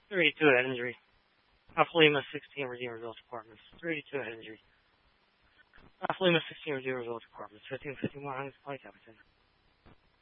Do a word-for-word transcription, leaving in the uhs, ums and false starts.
thirty-two head injury. Alpha Lima sixteen Redeemer Village Apartments. thirty-two head injury. Alpha Lima sixteen Redeemer Village Apartments. fifteen fifty-one Huntington Pike, Appleton.